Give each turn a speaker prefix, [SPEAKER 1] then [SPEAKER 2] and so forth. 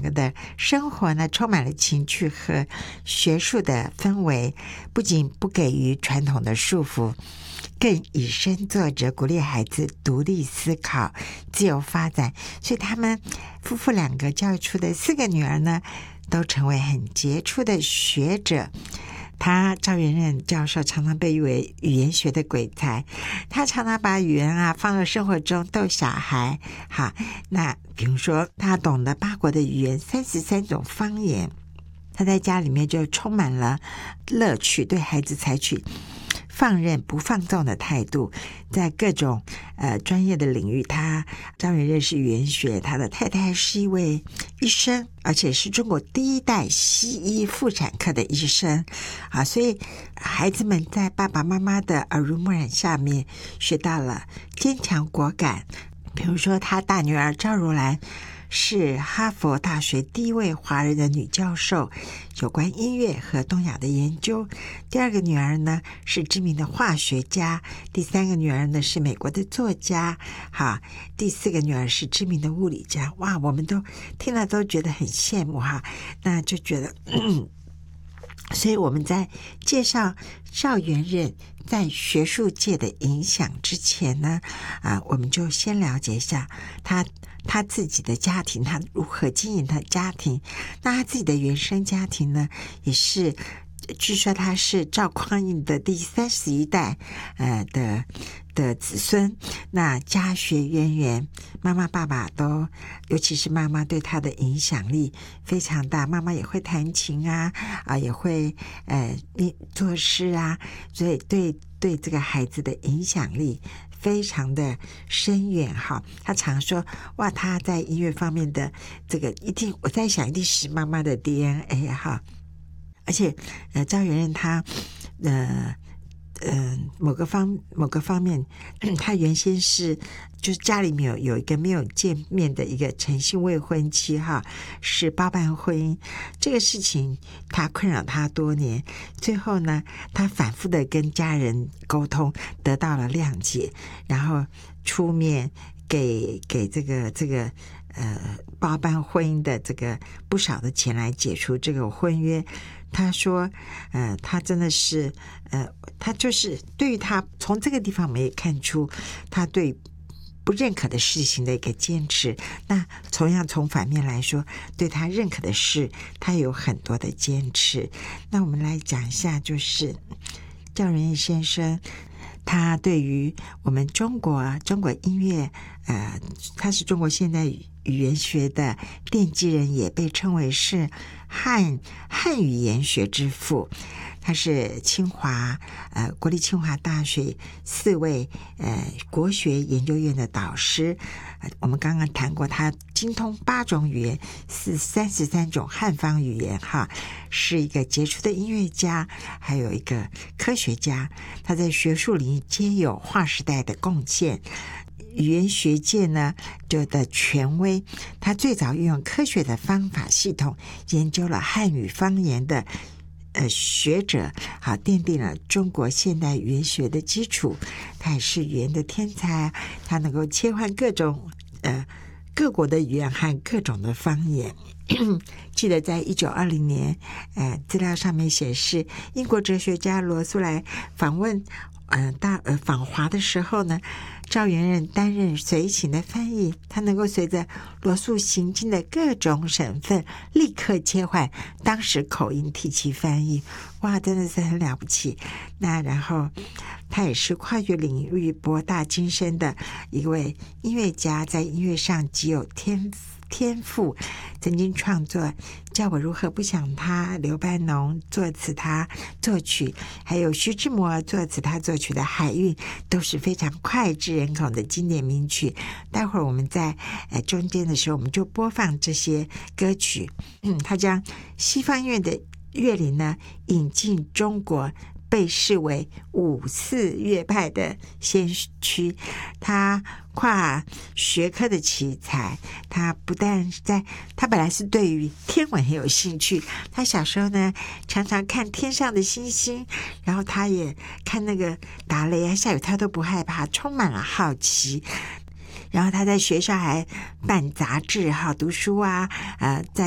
[SPEAKER 1] 个的生活呢充满了情趣和学术的氛围，不仅不给予传统的束缚，更以身作则，鼓励孩子独立思考、自由发展。所以他们夫妇两个教育出的4个女儿呢，都成为很杰出的学者。赵元任教授常常被誉为语言学的鬼才，他常常把语言放到生活中逗小孩。好，那比如说他懂得8国的语言，33种方言，他在家里面就充满了乐趣，对孩子采取放任不放纵的态度，在各种专业的领域，张元任是语言学，他的太太是一位医生，而且是中国第1代西医妇产科的医生啊，所以孩子们在爸爸妈妈的耳濡目染下面学到了坚强果敢。比如说他大女儿赵如兰是哈佛大学第1位华人的女教授，有关音乐和东亚的研究。第2个女儿呢是知名的化学家，第3个女儿呢是美国的作家，好，第4个女儿是知名的物理家。哇，我们都听了都觉得很羡慕哈，那就觉得所以我们在介绍赵元任在学术界的影响之前呢，我们就先了解一下他自己的家庭，他如何经营他的家庭。那他自己的原生家庭呢，也是据说他是赵匡胤的第31代的子孙，那家学渊源，妈妈爸爸都，尤其是妈妈对他的影响力非常大。妈妈也会弹琴也会作诗所以对这个孩子的影响力非常的深远哈。他常说哇，他在音乐方面的这个我在想一定是妈妈的 DNA 哈。而且赵元任他某个方面他原先是就是家里面有一个没有见面的一个诚信未婚妻哈，是包办婚姻。这个事情他困扰他多年，最后呢他反复的跟家人沟通，得到了谅解，然后出面给这个包办婚姻的这个不少的钱来解除这个婚约。他说他真的是他就是对于他从这个地方我们也看出他对不认可的事情的一个坚持。那同样从反面来说，对他认可的事他有很多的坚持。那我们来讲一下，就是赵元任先生他对于我们中国音乐他是中国现代语言学的奠基人，也被称为是汉语言学之父。他是国立清华大学4位国学研究院的导师。我们刚刚谈过，他精通8种语言，是33种汉方语言哈，是一个杰出的音乐家，还有一个科学家。他在学术领域皆有划时代的贡献。语言学界呢的权威，他最早运用科学的方法系统研究了汉语方言的学者，好，奠定了中国现代语言学的基础。他也是语言的天才，他能够切换各国的语言和各种的方言。记得在1920年资料上面显示，英国哲学家罗素来访华的时候呢，赵元任担任随行的翻译，他能够随着罗素行经的各种省份立刻切换当时口音替其翻译。哇，真的是很了不起。那然后他也是跨越领域博大精深的一位音乐家，在音乐上极有天赋，曾经创作叫我如何不想他，刘班农作词他作曲，还有徐志摩作词他作曲的海韵，都是非常脍炙人口的经典名曲。待会儿我们在中间的时候我们就播放这些歌曲。他将西方音乐的乐理呢引进中国，被视为五四乐派的先驱。他跨学科的奇才，他不但他本来是对于天文很有兴趣，他小时候呢常常看天上的星星，然后他也看那个打雷下雨他都不害怕，充满了好奇。然后他在学校还办杂志读书在